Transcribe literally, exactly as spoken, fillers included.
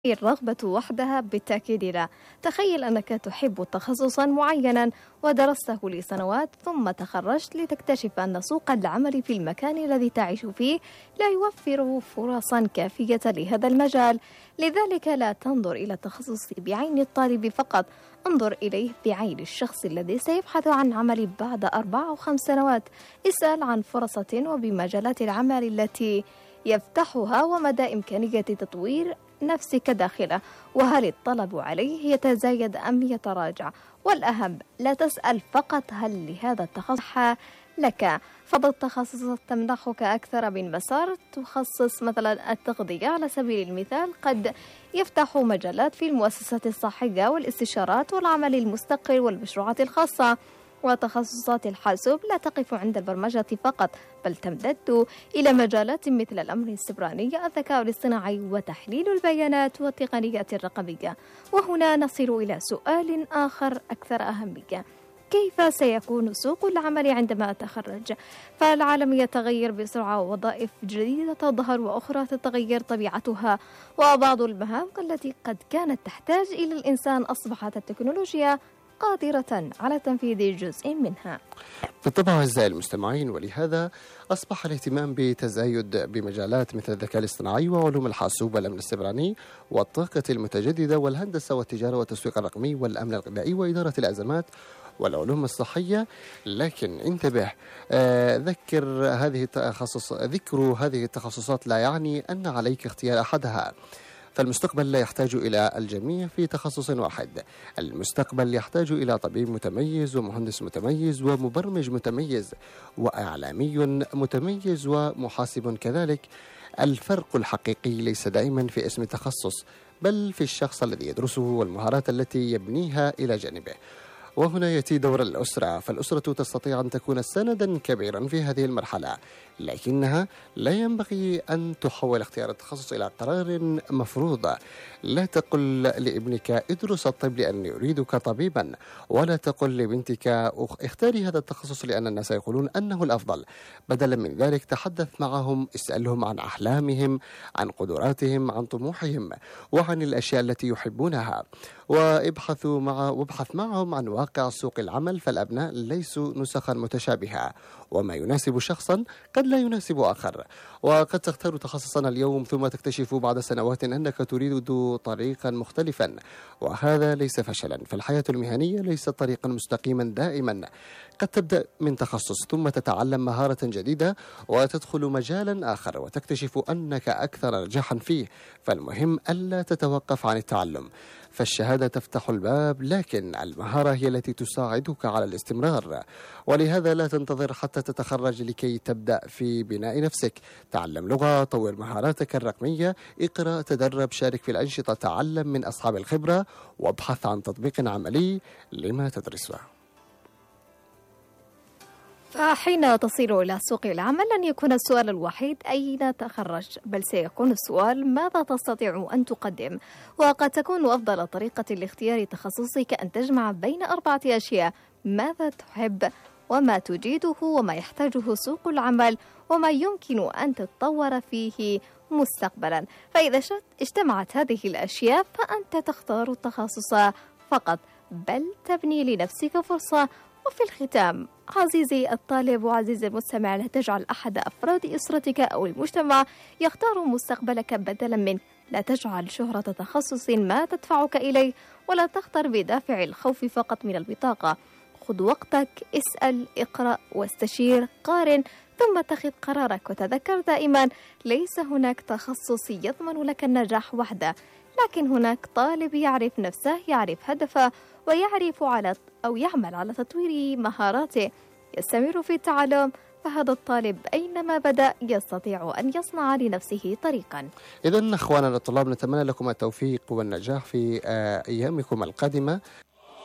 الرغبة وحدها بالتأكيد لا. تخيل أنك تحب تخصصا معينا ودرسته لسنوات ثم تخرجت لتكتشف أن سوق العمل في المكان الذي تعيش فيه لا يوفر فرصا كافية لهذا المجال. لذلك لا تنظر إلى التخصص بعين الطالب فقط، انظر إليه بعين الشخص الذي سيبحث عن عمل بعد أربع أو خمس سنوات. اسأل عن فرصة وبمجالات العمل التي يفتحها ومدى إمكانية تطوير نفسك داخله، وهل الطلب عليه يتزايد أم يتراجع. والأهم لا تسأل فقط هل لهذا التخصص لك، فبعض التخصصات تمنحك أكثر من مسار. تخصص مثلا التغذية على سبيل المثال قد يفتح مجالات في المؤسسات الصحية والاستشارات والعمل المستقل والمشروعات الخاصة. وتخصصات الحاسوب لا تقف عند البرمجة فقط، بل تمتد إلى مجالات مثل الأمن السيبراني، الذكاء الاصطناعي، وتحليل البيانات والتقنيات الرقمية. وهنا نصل إلى سؤال آخر أكثر أهمية: كيف سيكون سوق العمل عندما أتخرج؟ فالعالم يتغير بسرعة، ووظائف جديدة تظهر وأخرى تتغير طبيعتها، وبعض المهام التي قد كانت تحتاج إلى الإنسان أصبحت التكنولوجيا قادرة على تنفيذ جزء منها. بالطبع أعزائي المستمعين، ولهذا أصبح الاهتمام بتزايد بمجالات مثل الذكاء الاصطناعي وعلوم الحاسوب والأمن السيبراني والطاقة المتجددة والهندسة والتجارة والتسويق الرقمي والأمن الغذائي وإدارة الأزمات والعلوم الصحية. لكن انتبه، آه ذكر هذه التخصص ذكر هذه التخصصات لا يعني أن عليك اختيار أحدها، فالمستقبل لا يحتاج إلى الجميع في تخصص واحد. المستقبل يحتاج إلى طبيب متميز ومهندس متميز ومبرمج متميز وإعلامي متميز ومحاسب كذلك. الفرق الحقيقي ليس دائما في اسم التخصص، بل في الشخص الذي يدرسه والمهارات التي يبنيها إلى جانبه. وهنا يأتي دور الأسرة، فالأسرة تستطيع أن تكون سندا كبيرا في هذه المرحلة، لكنها لا ينبغي أن تحول اختيار التخصص إلى قرار مفروض. لا تقل لابنك ادرس الطب لأني أريدك طبيبا، ولا تقل لبنتك اختاري هذا التخصص لأن الناس يقولون أنه الأفضل. بدلا من ذلك تحدث معهم، اسألهم عن أحلامهم، عن قدراتهم، عن طموحهم، وعن الأشياء التي يحبونها، وابحثوا مع وابحث معهم عن واقع سوق العمل. فالأبناء ليسوا نسخا متشابهة، وما يناسب شخصا قد لا يناسب آخر. وقد تختار تخصصا اليوم ثم تكتشف بعد سنوات أنك تريد طريقا مختلفا، وهذا ليس فشلا. فالحياة المهنية ليست طريقا مستقيما دائما. قد تبدأ من تخصص ثم تتعلم مهارة جديدة وتدخل مجالا آخر وتكتشف أنك أكثر نجاحا فيه. فالمهم ألا تتوقف عن التعلم، فالشهادة تفتح الباب، لكن المهارة هي التي تساعدك على الاستمرار. ولهذا لا تنتظر حتى تتخرج لكي تبدأ في بناء نفسك. تعلم لغة، طور مهاراتك الرقمية، اقرأ، تدرب، شارك في الأنشطة، تعلم من أصحاب الخبرة، وابحث عن تطبيق عملي لما تدرسه. فحين تصل إلى سوق العمل لن يكون السؤال الوحيد أين تخرجت، بل سيكون السؤال ماذا تستطيع أن تقدم. وقد تكون أفضل طريقة لاختيار تخصصك أن تجمع بين أربعة أشياء: ماذا تحب، وما تجيده، وما يحتاجه سوق العمل، وما يمكن أن تتطور فيه مستقبلا. فإذا اجتمعت هذه الأشياء فأنت تختار التخصص فقط، بل تبني لنفسك فرصة. وفي الختام عزيزي الطالب وعزيزي المستمع، لا تجعل أحد أفراد أسرتك أو المجتمع يختار مستقبلك بدلا منك. لا تجعل شهرة تخصص ما تدفعك إليه، ولا تختر بدافع الخوف فقط من البطاقة. خذ وقتك، اسأل، اقرأ، واستشير، قارن، ثم اتخذ قرارك. وتذكر دائما ليس هناك تخصص يضمن لك النجاح وحده، لكن هناك طالب يعرف نفسه، يعرف هدفه، ويعرف على أو يعمل على تطوير مهاراته، يستمر في التعلم. فهذا الطالب أينما بدأ يستطيع أن يصنع لنفسه طريقا. إذن أخواننا الطلاب، نتمنى لكم التوفيق والنجاح في أيامكم القادمة.